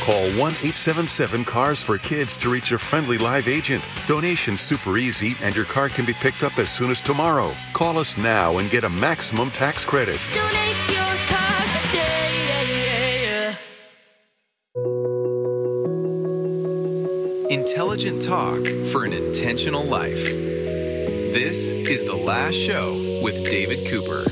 Call 1-877-CARS for Kids to reach a friendly live agent. Donation's super easy, and your car can be picked up as soon as tomorrow. Call us now and get a maximum tax credit. Donate your car today. Intelligent talk for an intentional life. This is The Last Show with David Cooper.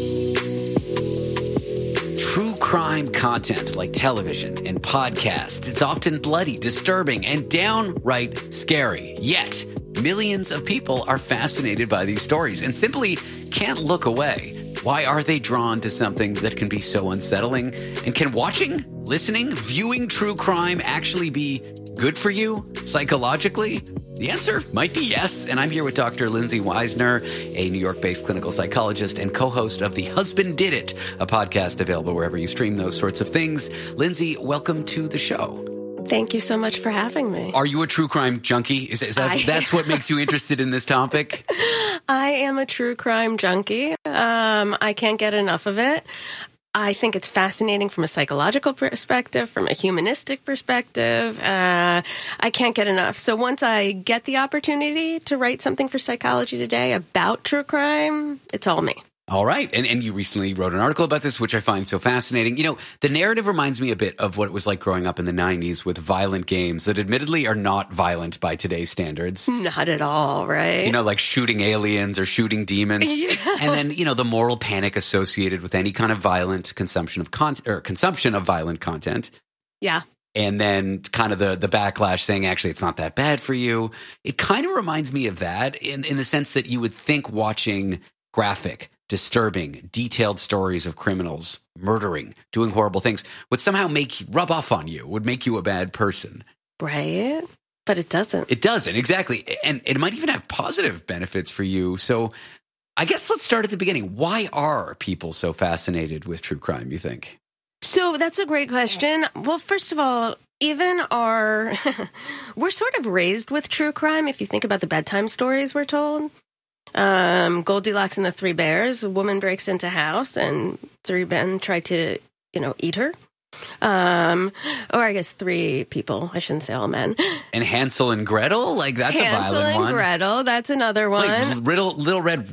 True crime content like television and podcasts, it's often bloody, disturbing, and downright scary. Yet, millions of people are fascinated by these stories and simply can't look away. Why are they drawn to something that can be so unsettling? And can watching, listening, viewing true crime actually be good for you psychologically? The answer might be yes. And I'm here with Dr. Lindsay Weisner, a New York-based clinical psychologist and co-host of The Husband Did It, a podcast available wherever you stream those sorts of things. Lindsay, welcome to the show. Thank you so much for having me. Are you a true crime junkie? Is that's what makes you interested in this topic? I am a true crime junkie. I can't get enough of it. I think it's fascinating from a psychological perspective, from a humanistic perspective. I can't get enough. So once I get the opportunity to write something for Psychology Today about true crime, it's all me. All right. And you recently wrote an article about this, which I find so fascinating. You know, the narrative reminds me a bit of what it was like growing up in the 90s with violent games that admittedly are not violent by today's standards. Not at all, right? You know, like shooting aliens or shooting demons. Yeah. And then, you know, the moral panic associated with any kind of violent consumption of consumption of violent content. Yeah. And then kind of the backlash saying, actually, it's not that bad for you. It kind of reminds me of that in the sense that you would think watching graphic, disturbing, detailed stories of criminals murdering, doing horrible things would somehow rub off on you, would make you a bad person. Right. But it doesn't. It doesn't, exactly. And it might even have positive benefits for you. So I guess let's start at the beginning. Why are people so fascinated with true crime, you think? So that's a great question. Well, first of all, even we're sort of raised with true crime. If you think about the bedtime stories we're told. Goldilocks and the Three Bears, a woman breaks into a house and three men try to, eat her. Or I guess three people. I shouldn't say all men. And Hansel and Gretel? Like, that's a violent one. Hansel and Gretel, that's another one. Like Little Red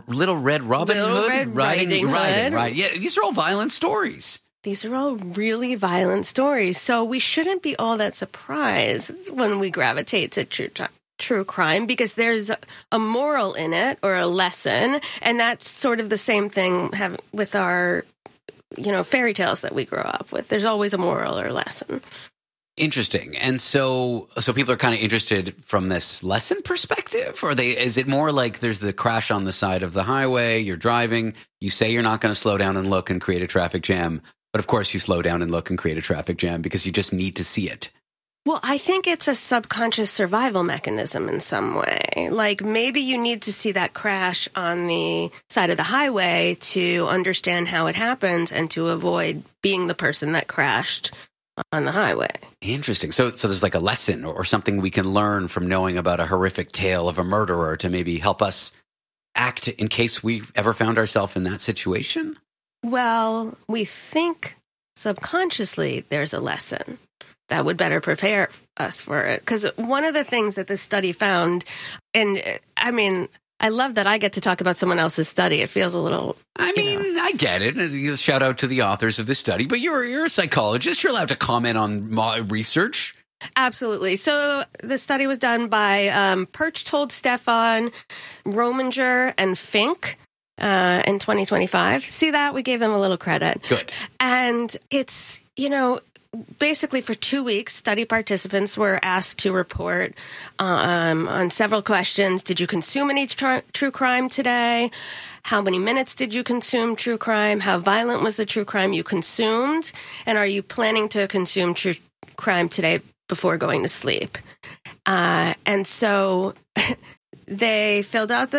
Robin Hood? Riding Hood. Right. Yeah, these are all violent stories. These are all really violent stories. So we shouldn't be all that surprised when we gravitate to true crime, because there's a moral in it or a lesson. And that's sort of the same thing with our, fairy tales that we grow up with. There's always a moral or lesson. Interesting. And so people are kind of interested from this lesson perspective, or is it more like there's the crash on the side of the highway, you're driving, you say you're not going to slow down and look and create a traffic jam, but of course you slow down and look and create a traffic jam because you just need to see it. Well, I think it's a subconscious survival mechanism in some way. Like maybe you need to see that crash on the side of the highway to understand how it happens and to avoid being the person that crashed on the highway. Interesting. So there's like a lesson or something we can learn from knowing about a horrific tale of a murderer to maybe help us act in case we ever found ourselves in that situation? Well, we think subconsciously there's a lesson that would better prepare us for it. Because one of the things that this study found, and I mean, I love that I get to talk about someone else's study. It feels a little... I get it. Shout out to the authors of this study, but you're a psychologist. You're allowed to comment on my research. Absolutely. So the study was done by Perchtold, Stefan, Rominger, and Fink in 2025. See that? We gave them a little credit. Good. And it's, basically, for 2 weeks, study participants were asked to report on several questions. Did you consume any true crime today? How many minutes did you consume true crime? How violent was the true crime you consumed? And are you planning to consume true crime today before going to sleep? And so they filled out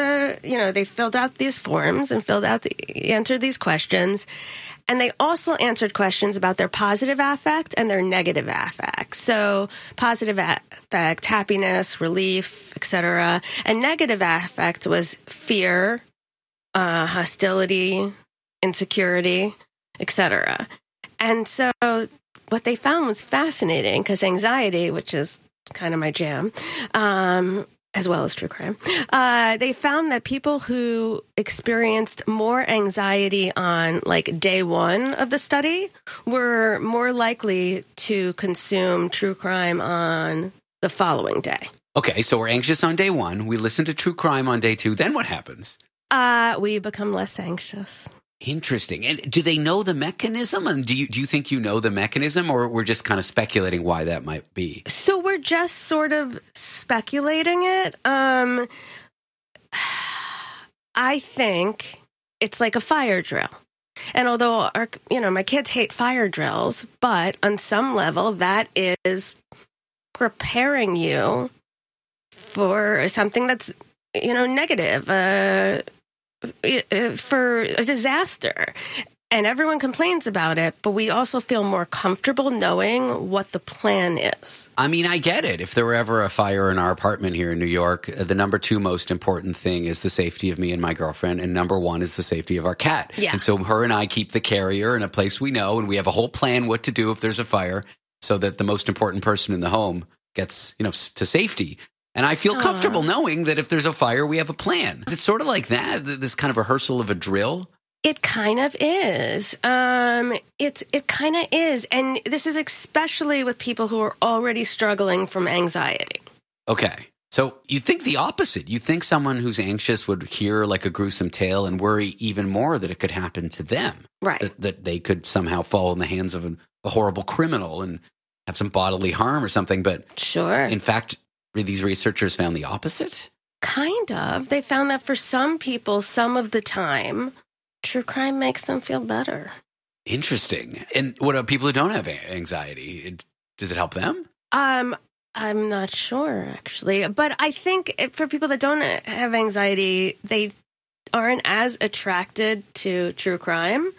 these forms and answered these questions. And they also answered questions about their positive affect and their negative affect. So positive affect, happiness, relief, etc. And negative affect was fear, hostility, insecurity, etc. And so what they found was fascinating because anxiety, which is kind of my jam, as well as true crime, they found that people who experienced more anxiety on like day one of the study were more likely to consume true crime on the following day. Okay, so we're anxious on day one. We listen to true crime on day two. Then what happens? We become less anxious. Interesting. And do they know the mechanism? And do you think you know the mechanism, or we're just kind of speculating why that might be? So we're just sort of speculating it. I think it's like a fire drill. And although my kids hate fire drills, but on some level that is preparing you for something that's, negative, for a disaster. And everyone complains about it, but we also feel more comfortable knowing what the plan is. I mean, I get it. If there were ever a fire in our apartment here in New York, the number 2 most important thing is the safety of me and my girlfriend, and number 1 is the safety of our cat. Yeah. And so her and I keep the carrier in a place we know, and we have a whole plan what to do if there's a fire so that the most important person in the home gets, to safety. And I feel comfortable knowing that if there's a fire, we have a plan. It's sort of like that, this kind of rehearsal of a drill. It kind of is. It kind of is. And this is especially with people who are already struggling from anxiety. Okay. So you think the opposite. You think someone who's anxious would hear like a gruesome tale and worry even more that it could happen to them. Right. That they could somehow fall in the hands of a horrible criminal and have some bodily harm or something. But sure. In fact, these researchers found the opposite? Kind of. They found that for some people, some of the time, true crime makes them feel better. Interesting. And what about people who don't have anxiety? Does it help them? I'm not sure, actually. But I think for people that don't have anxiety, they aren't as attracted to true crime.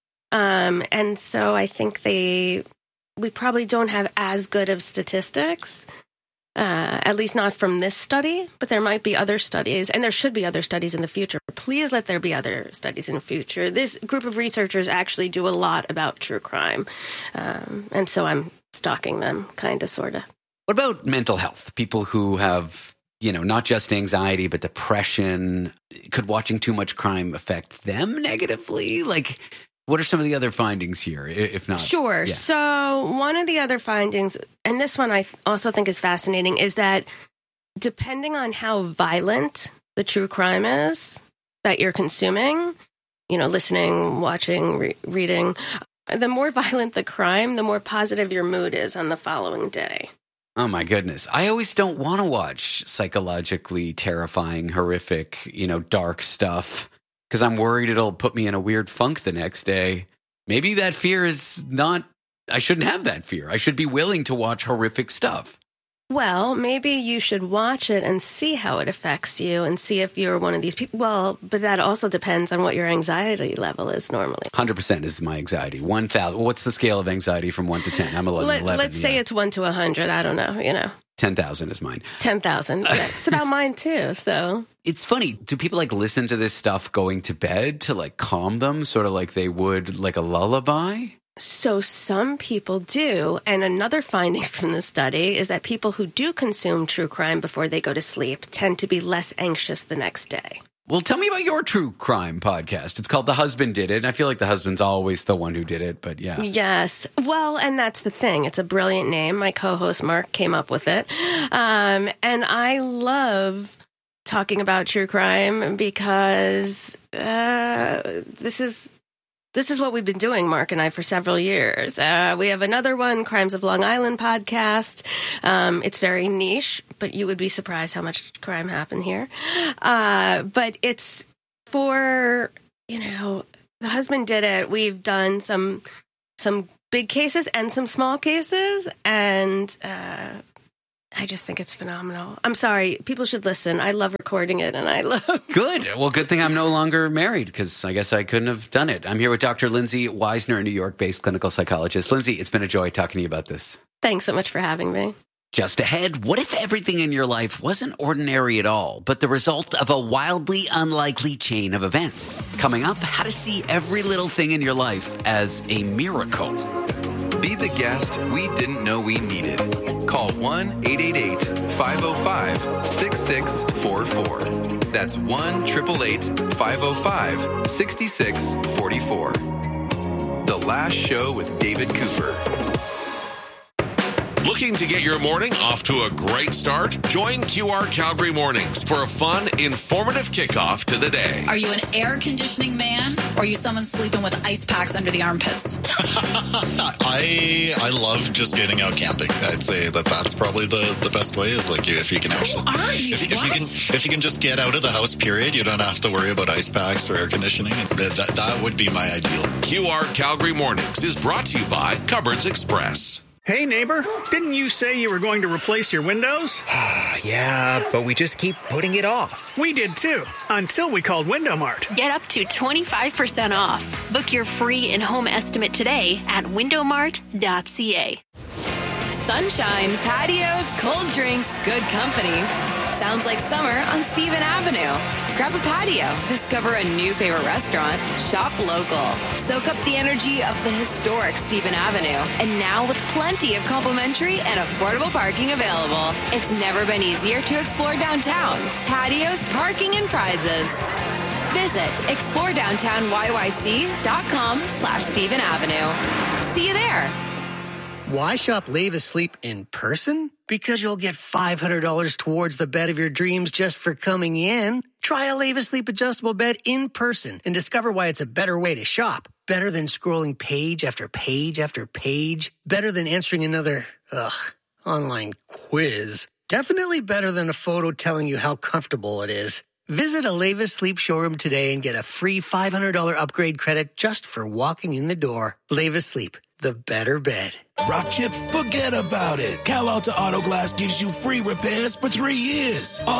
And so I think we probably don't have as good of statistics. At least not from this study, but there might be other studies, and there should be other studies in the future. Please let there be other studies in the future. This group of researchers actually do a lot about true crime, and so I'm stalking them, kind of, sort of. What about mental health? People who have, not just anxiety, but depression. Could watching too much crime affect them negatively? Like, what are some of the other findings here, if not? Sure. Yeah. So one of the other findings, and this one I also think is fascinating, is that depending on how violent the true crime is that you're consuming, listening, watching, reading, the more violent the crime, the more positive your mood is on the following day. Oh, my goodness. I always don't want to watch psychologically terrifying, horrific, dark stuff, because I'm worried it'll put me in a weird funk the next day. Maybe that fear is not, I shouldn't have that fear. I should be willing to watch horrific stuff. Well, maybe you should watch it and see how it affects you and see if you're one of these people. Well, but that also depends on what your anxiety level is normally. 100% is my anxiety. 1,000. What's the scale of anxiety from 1 to 10? I'm 11. Let's say it's 1 to 100. I don't know, 10,000 is mine. 10,000. Yeah, it's about mine too. So it's funny. Do people listen to this stuff going to bed to calm them, sort of like they would like a lullaby? So some people do. And another finding from the study is that people who do consume true crime before they go to sleep tend to be less anxious the next day. Well, tell me about your true crime podcast. It's called The Husband Did It. And I feel like the husband's always the one who did it, but yeah. Yes. Well, and that's the thing. It's a brilliant name. My co-host Mark came up with it. And I love talking about true crime because this is what we've been doing, Mark and I, for several years. We have another one, Crimes of Long Island podcast. It's very niche, but you would be surprised how much crime happened here. But it's for, The Husband Did It. We've done some big cases and some small cases, and I just think it's phenomenal. I'm sorry. People should listen. I love recording it, and I love... Good. Well, good thing I'm no longer married, because I guess I couldn't have done it. I'm here with Dr. Lindsay Weisner, a New York-based clinical psychologist. Lindsay, it's been a joy talking to you about this. Thanks so much for having me. Just ahead, what if everything in your life wasn't ordinary at all, but the result of a wildly unlikely chain of events? Coming up, how to see every little thing in your life as a miracle. Be the guest we didn't know we needed. Call 1-888-505-6644. That's 1-888-505-6644. The Last Show with David Cooper. Looking to get your morning off to a great start? Join QR Calgary Mornings for a fun, informative kickoff to the day. Are you an air conditioning man, or are you someone sleeping with ice packs under the armpits? I love just getting out camping. I'd say that's probably the best way, is like if you can actually... Who are you? If you can just get out of the house, period, you don't have to worry about ice packs or air conditioning. That would be my ideal. QR Calgary Mornings is brought to you by Cupboards Express. Hey, neighbor, didn't you say you were going to replace your windows? Yeah, but we just keep putting it off. We did too, until we called Window Mart. Get up to 25% off. Book your free in-home estimate today at windowmart.ca. Sunshine, patios, cold drinks, good company. Sounds like summer on Stephen Avenue. Grab a patio, discover a new favorite restaurant, shop local. Soak up the energy of the historic Stephen Avenue. And now with plenty of complimentary and affordable parking available. It's never been easier to explore downtown. Patios, parking, and prizes. Visit exploredowntownyyc.com/Stephen Avenue. See you there. Why shop Levis Sleep in person? Because you'll get $500 towards the bed of your dreams just for coming in. Try a Levis Sleep adjustable bed in person and discover why it's a better way to shop. Better than scrolling page after page after page. Better than answering another, online quiz. Definitely better than a photo telling you how comfortable it is. Visit a Levis Sleep showroom today and get a free $500 upgrade credit just for walking in the door. Levis Sleep, the better bed. Rock Chip, forget about it. Cal Alta Auto Glass gives you free repairs for 3 years.